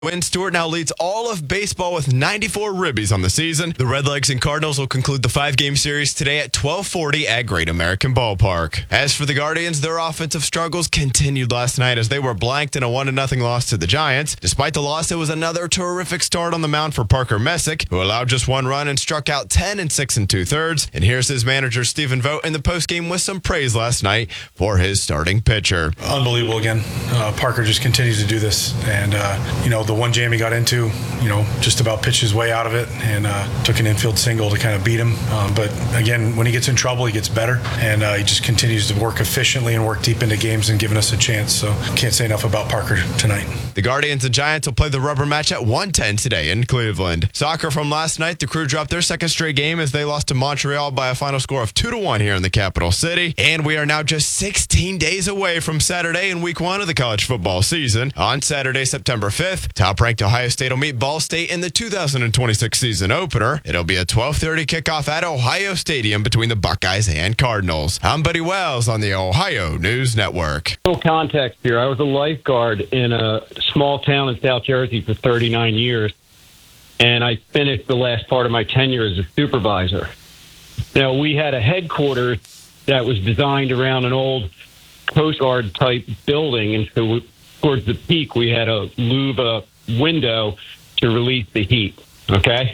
Win. Stewart now leads all of baseball with 94 ribbies on the season. The Redlegs and Cardinals will conclude the 5-game series today at 12:40 at Great American Ballpark. As for the Guardians, their offensive struggles continued last night as they were blanked in a 1-0 loss to the Giants. Despite the loss, it was another terrific start on the mound for Parker Messick, who allowed just 1 run and struck out 10 in 6 2/3. And here's his manager, Stephen Vogt, in the postgame with some praise last night for his starting pitcher. Unbelievable again. Parker just continues to do this. And, the one jam he got into, just about pitched his way out of it and took an infield single to kind of beat him. But again, when he gets in trouble, he gets better. And he just continues to work efficiently and work deep into games and giving us a chance. So can't say enough about Parker tonight. The Guardians and Giants will play the rubber match at 1:10 today in Cleveland. Soccer from last night, the Crew dropped their second straight game as they lost to Montreal by a final score of 2-1 here in the capital city. And we are now just 16 days away from Saturday in week 1 of the college football season. On Saturday, September 5th, top-ranked Ohio State will meet Ball State in the 2026 season opener. It'll be a 12:30 kickoff at Ohio Stadium between the Buckeyes and Cardinals. I'm Buddy Wells on the Ohio News Network. A little context here. I was a lifeguard in a small town in South Jersey for 39 years, and I finished the last part of my tenure as a supervisor. Now, we had a headquarters that was designed around an old Coast Guard type building, and so towards the peak, we had a louver window to release the heat, okay?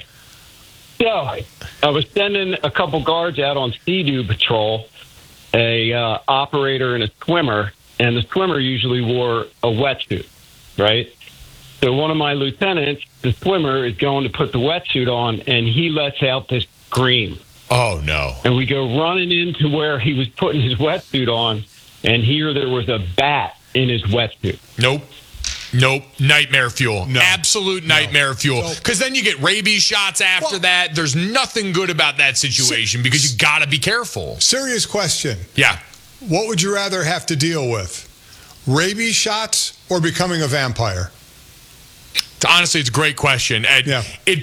So I was sending a couple guards out on sea-doo patrol, a operator and a swimmer, and the swimmer usually wore a wetsuit, right? So one of my lieutenants, the swimmer, is going to put the wetsuit on, and he lets out this scream. Oh, no. And we go running into where he was putting his wetsuit on, and here there was a bat in his wetsuit. Nope. Nightmare fuel. No. Absolute nightmare fuel. Because then you get rabies shots after that. There's nothing good about that situation because you got to be careful. Serious question. Yeah. What would you rather have to deal with? Rabies shots or becoming a vampire? Honestly, it's a great question. Yeah.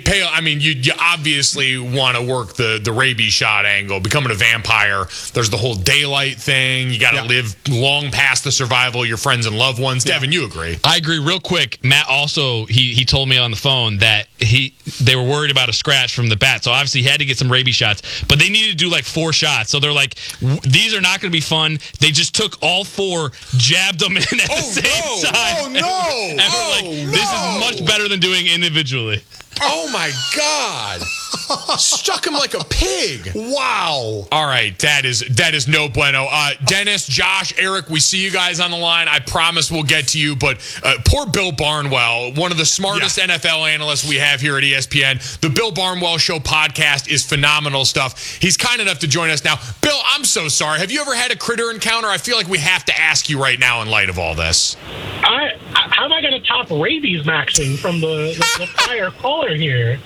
You obviously want to work the rabies shot angle. Becoming a vampire, there's the whole daylight thing. You got to live long past the survival of your friends and loved ones. Devin, you agree? I agree. Real quick, Matt also, he told me on the phone that they were worried about a scratch from the bat. So obviously he had to get some rabies shots, but they needed to do like 4 shots. So they're like, these are not going to be fun. They just took all 4, jabbed them in at the same time. Oh, no. And we're like, this is much better than doing individually. Oh, my God. Stuck him like a pig. Wow. All right, that is no bueno. Dennis, Josh, Eric, we see you guys on the line. I promise we'll get to you, but poor Bill Barnwell, one of the smartest NFL analysts we have here at ESPN. The Bill Barnwell Show podcast is phenomenal stuff. He's kind enough to join us now. Bill, I'm so sorry. Have you ever had a critter encounter? I feel like we have to ask you right now in light of all this. How am I going to top rabies maxing from the prior caller here?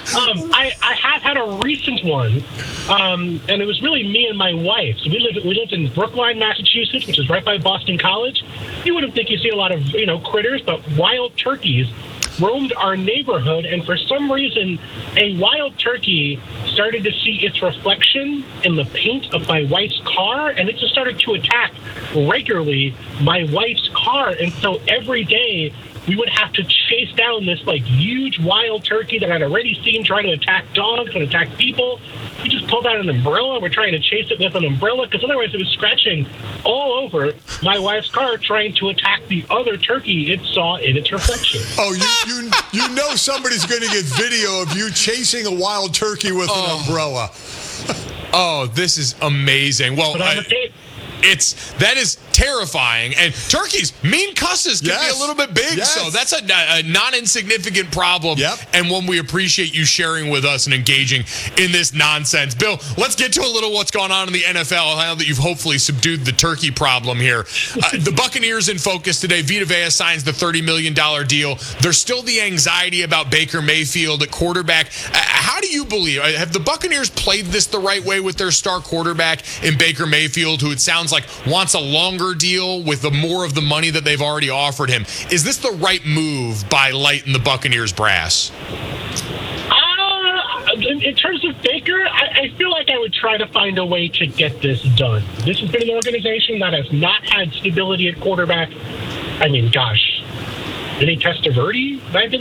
I have had a recent one, and it was really me and my wife. So we lived in Brookline, Massachusetts, which is right by Boston College. You wouldn't think you see a lot of critters, but wild turkeys roamed our neighborhood, and for some reason, a wild turkey started to see its reflection in the paint of my wife's car, and it just started to attack regularly my wife's car. And so every day we would have to chase down this huge wild turkey that I'd already seen trying to attack dogs and attack people. We just pulled out an umbrella. We're trying to chase it with an umbrella because otherwise it was scratching all over my wife's car trying to attack the other turkey it saw in its reflection. Oh, you know somebody's going to get video of you chasing a wild turkey with an umbrella. Oh, this is amazing. Well, that is terrifying. And turkeys, mean cusses, can be a little bit big. Yes. So that's a non-insignificant problem. Yep. And one we appreciate you sharing with us and engaging in this nonsense. Bill, let's get to a little what's going on in the NFL now that you've hopefully subdued the turkey problem here. The Buccaneers in focus today. Vita Vea signs the $30 million deal. There's still the anxiety about Baker Mayfield at quarterback. How do you believe? Have the Buccaneers played this the right way with their star quarterback in Baker Mayfield, who it sounds like wants a longer deal with the more of the money that they've already offered him? Is this the right move by Light and the Buccaneers brass? In terms of Baker, I feel like I would try to find a way to get this done. This has been an organization that has not had stability at quarterback. I mean, gosh, Vinny Testaverde might be